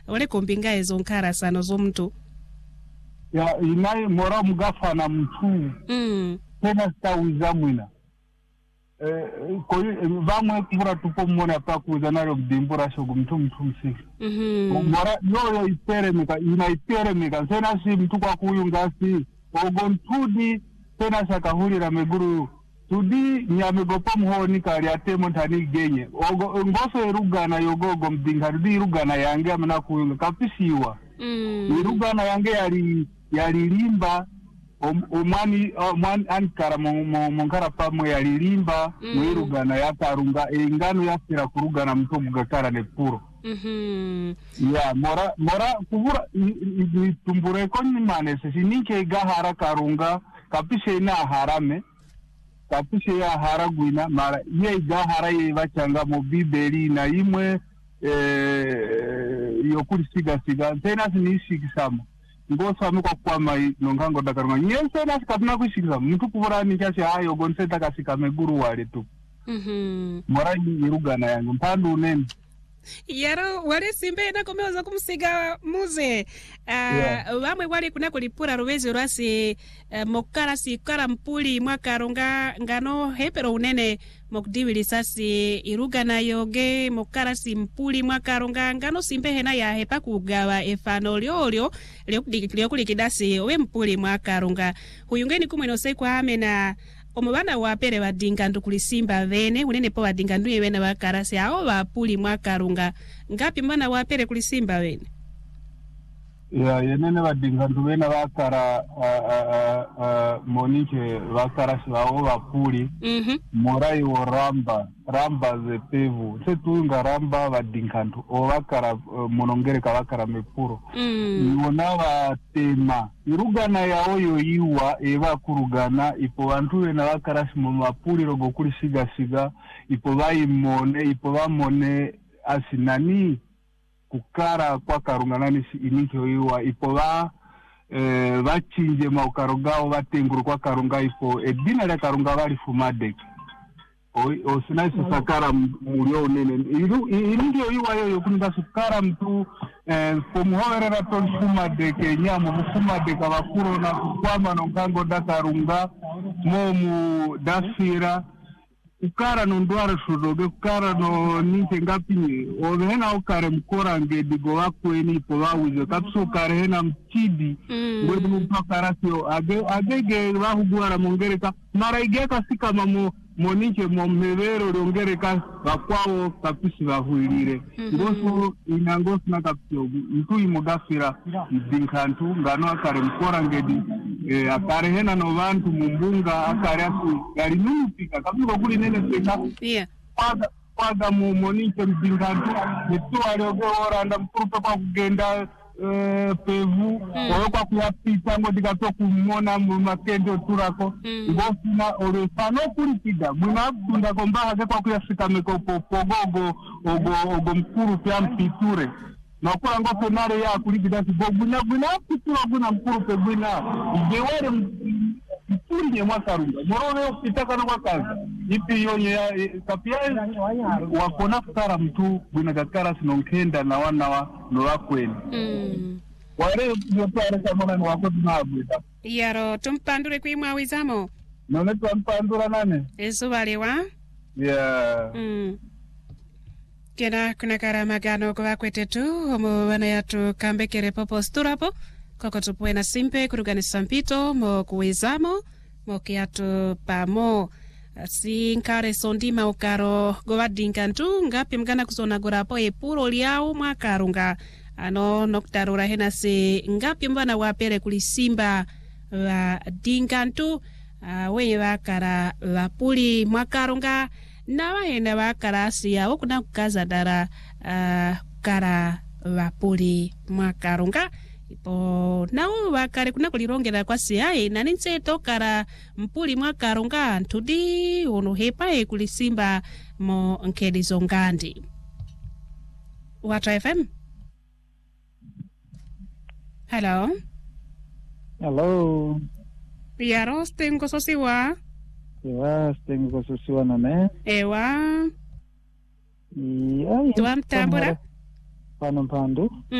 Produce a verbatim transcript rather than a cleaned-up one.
ole kumpinga izo nkara sano zomtu ya inaye mora mugafa na mtu mm tena stawiza mwina eh ko vamwe kuvura tupo mmone apa kuza nayo mdimbura shogo mtu mtu msiki mhm mora yoyo ipere mika ina ipere mika tena si mtu kwa kuyungasi ogo ntudi tena sakahulira meguru tudi nyamegopa muhoni kali atemo ntani genye ogo ngoso erugana yogogo mdinga rudi rugana yange amena kuyunga kapisiwa mm irugana yange yali yalilimba omwani omwani ankara mongara pamwe yalilimba mwirugana yakarunga engano yasira kurugana mto mugakara ne puro mhm ya mora mora kuvura tumbure konni manese sinike gahara karunga kapise na harame kapise ya haragwina mara ye gahara ye bachanga mu bibeli na imwe eh yokuri siga siga tena sinishikisama ngosa nuko kwama nongango dakarwa nyense na sikapna kushikisa mtu kuvura ni chache hayo gonse takasika meguru wale tu mhm mora yirugana yangu mpandu unene yaro wale simbe na komeza kumsiga muze uh, yeah. Wamwe wale kuna kulipura ruwezi rwasi uh, mokara si kara mpuli mwakaronga ngano hepero unene mokdiwili sasi iruga na yoge mokara si mpuli mwakaronga ngano simbe hena ya hepa kugawa efano liolio lio kulikidasi we mpuli mwakaronga huyungeni kumweno sekwa hame na omubana wapere badinga ndukulisimba vene unene po badinga nduye wena bakarasi aho bapuli mwakarunga ngapi mbana wapere kulisimba vene ya yenene badinga nduwena bakara monike bakarasi aho bapuli mhm morai oramba ramba ze pevu setunga ramba badinga ndu obakara monongere kabakara mepuro mm ibona batema irugana yawo yoyiwa eba kurugana ipo bantu bena bakarasi mu mapuri rogo kuri siga siga ipo bayimone ipo bamone asinani kukara kwa karungana ni inike yoyiwa ipo ba eh bachinje maukarogao batenguru kwa karunga ipo edina la karunga bali fumade oi osinaisi sakara mulio nene iru ndio yiwa yoyo kuninga sukara mtu eh pomuhoerera to fumade Kenya mu fumade kabakuro na kwama nongango dakarunga momu dasira ukara no ndwara shudoge ukara no ninte ngapi obena ukare mkora ngedigo wakweni po bawuze kapso kare hena mchidi ngodi mm. Mpakara sio age agege bahugwara mongereka mara igeka sika mamo monike momevero longereka bakwawo kapisi bahuirire ngoso mm-hmm. Inangoso na kapso mtu imogafira ndinkantu ngano akare mkora ngedi e akare hena no bantu mumbunga akare asu gari numupika kapiko kuli nene seka yeah paga paga mu monike mbingantu netu alioge oranda mkurupe kwa kugenda eh pevu oyo kwa kuyapita ngo dikato kumona mu makendo turako ngofuna olefano kulipida muna kunda komba kwa kuyafika mekopo pogogo ogo ogo mkuru pya mpiture nakura ngo penare ya kulipida sibogunya guna kutura guna mkuru pe guna igewere mkuru nye mwakarunga mororo pitaka na kwakaza ipi yonye kapia wakona futara mtu guna kakara sinonkenda na wana wa norakweni mm wale yopara kama ni wako tunabwita yaro tumpandure kwimwa wizamo none tumpandura nane eso balewa yeah mm kena kuna karamagano kwa kwetetu homo wana yatu kambekere popo sturapo koko tupuena simpe kurugani sampito mo kuwezamo mo kiatu pamo si nkare sondima ukaro govadinkantu ngapi mgana kusona gorapo e puro liao mwakarunga ano noktarura hena se ngapi mbana wapere kulisimba wa dinkantu uh, wenye wakara wapuli mwakarunga na wahenda wakara siya wakuna kukaza dara uh, kara wapuli mwakarunga ipo nao wakare kuna kulirongera kwa siyae na ninse tokara mpuli mwakarunga ntudi ono hepae kulisimba mo nkedi zongandi Watra F M. Hello. Hello. Yaro stengo sosiwa. Ewa stengo sosiwa nane. Ewa. Iya. Tuam tambura. Panampandu.